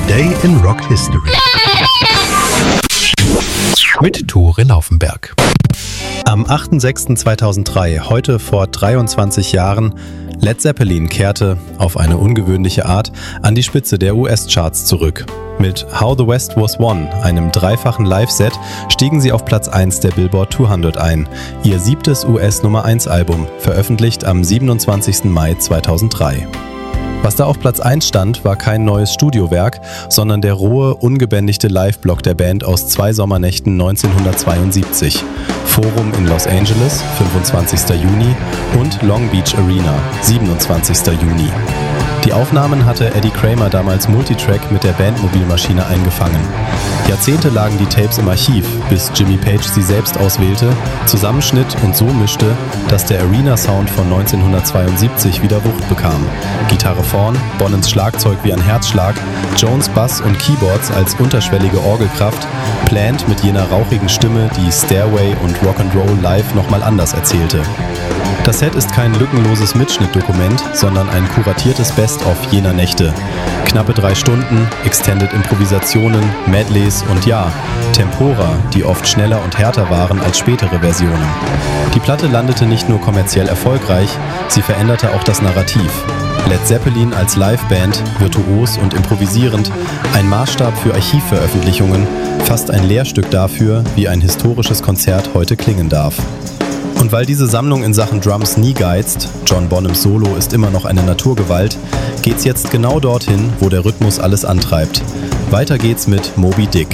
Today in Rock History. Mit Tore Laufenberg. Am 8.6.2003, heute vor 23 Jahren, Led Zeppelin kehrte, auf eine ungewöhnliche Art, an die Spitze der US-Charts zurück. Mit How the West Was Won, einem dreifachen Live-Set, stiegen sie auf Platz 1 der Billboard 200 ein, ihr 7. US-Nummer-1-Album, veröffentlicht am 27. Mai 2003. Was da auf Platz 1 stand, war kein neues Studiowerk, sondern der rohe, ungebändigte Live-Block der Band aus 2 Sommernächten 1972. Forum in Los Angeles, 25. Juni, und Long Beach Arena, 27. Juni. Die Aufnahmen hatte Eddie Kramer damals Multitrack mit der Bandmobilmaschine eingefangen. Jahrzehnte lagen die Tapes im Archiv, bis Jimmy Page sie selbst auswählte, zusammenschnitt und so mischte, dass der Arena-Sound von 1972 wieder Wucht bekam. Gitarre vorn, Bonnens Schlagzeug wie ein Herzschlag, Jones Bass und Keyboards als unterschwellige Orgelkraft, Plant mit jener rauchigen Stimme, die Stairway und Rock'n'Roll live nochmal anders erzählte. Das Set ist kein lückenloses Mitschnittdokument, sondern ein kuratiertes Best-of jener Nächte. Knappe 3 Stunden, Extended Improvisationen, Medleys und ja, Tempora, die oft schneller und härter waren als spätere Versionen. Die Platte landete nicht nur kommerziell erfolgreich, sie veränderte auch das Narrativ. Led Zeppelin als Liveband, virtuos und improvisierend, ein Maßstab für Archivveröffentlichungen, fast ein Lehrstück dafür, wie ein historisches Konzert heute klingen darf. Und weil diese Sammlung in Sachen Drums nie geizt, John Bonhams Solo ist immer noch eine Naturgewalt, geht's jetzt genau dorthin, wo der Rhythmus alles antreibt. Weiter geht's mit Moby Dick.